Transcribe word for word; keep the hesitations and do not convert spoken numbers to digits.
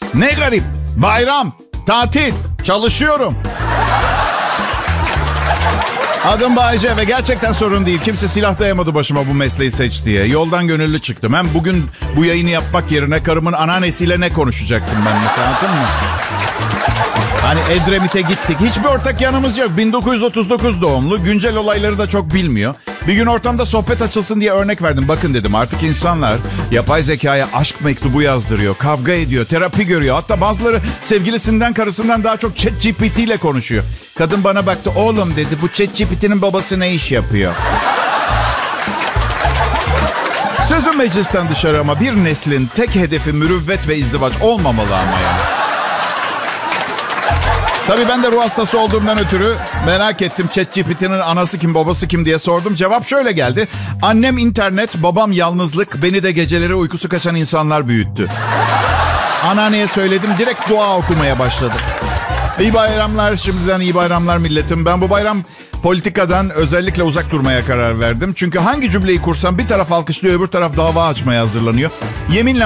Ne garip. Bayram, tatil, çalışıyorum. Adım Bayce ve gerçekten sorun değil. Kimse silah dayamadı başıma bu mesleği seç diye. Yoldan gönüllü çıktım. Hem bugün bu yayını yapmak yerine karımın anneannesiyle ne konuşacaktım ben mesela, anladın mı? Hani Edremit'e gittik. Hiçbir ortak yanımız yok. bin dokuz yüz otuz dokuz doğumlu. Güncel olayları da çok bilmiyor. Bir gün ortamda sohbet açılsın diye örnek verdim. Bakın dedim, artık insanlar yapay zekaya aşk mektubu yazdırıyor. Kavga ediyor, terapi görüyor. Hatta bazıları sevgilisinden, karısından daha çok ChatGPT ile konuşuyor. Kadın bana baktı. Oğlum dedi, bu ChatGPT'nin babası ne iş yapıyor? Sözüm meclisten dışarı ama bir neslin tek hedefi mürüvvet ve izdivaç olmamalı ama yani. Tabii ben de ruh hastası olduğumdan ötürü merak ettim. ChatGPT'nin anası kim, babası kim diye sordum. Cevap şöyle geldi. Annem internet, babam yalnızlık, beni de geceleri uykusu kaçan insanlar büyüttü. Anneanneye söyledim, direkt dua okumaya başladı. İyi bayramlar, şimdiden iyi bayramlar milletim. Ben bu bayram politikadan özellikle uzak durmaya karar verdim. Çünkü hangi cümleyi kursam bir taraf alkışlıyor, öbür taraf dava açmaya hazırlanıyor. Yeminle